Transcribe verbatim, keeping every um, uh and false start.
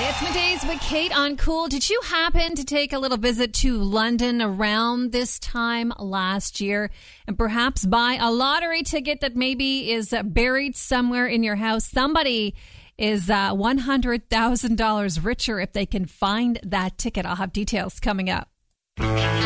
It's Middays with Kate on Cool. Did you happen to take a little visit to London around this time last year and perhaps buy a lottery ticket that maybe is buried somewhere in your house? Somebody is uh, one hundred thousand dollars richer if they can find that ticket. I'll have details coming up.